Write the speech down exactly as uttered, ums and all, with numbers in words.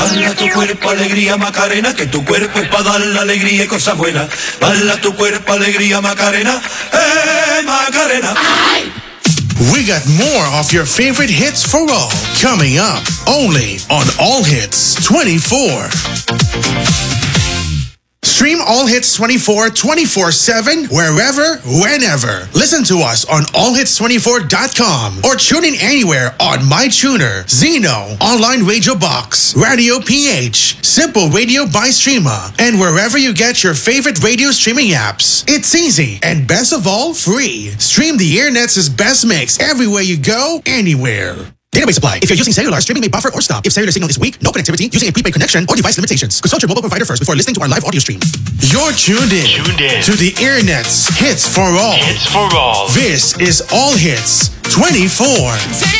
Bala tu cuerpo, alegría, Macarena, que tu cuerpo es para dar la alegría y cosas buenas. Bala tu cuerpo, alegría, Macarena, eh, Macarena. Ay. We got more of your favorite hits for all coming up only on All Hits twenty-four. Stream All Hits twenty-four twenty-four seven wherever, whenever. Listen to us on all hits twenty-four dot com or tune in anywhere on MyTuner, Zeno, Online Radio Box, Radio P H, Simple Radio by Streama, and wherever you get your favorite radio streaming apps. It's easy and best of all, free. Stream the Airnet's best mix everywhere you go, anywhere. Database supply. If you're using cellular, streaming may buffer or stop. If cellular signal is weak, no connectivity, using a prepaid connection, or device limitations. Consult your mobile provider first before listening to our live audio stream. You're tuned in, tuned in. to the Airnet's Hits for All. Hits for All. This is All Hits twenty-four.